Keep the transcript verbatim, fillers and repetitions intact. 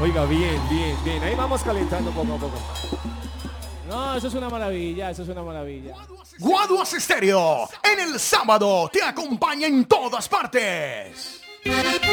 Oiga, bien, bien, bien. Ahí vamos calentando poco a poco. No, eso es una maravilla, eso es una maravilla. Guaduas Estéreo, en el sábado te acompaña en todas partes.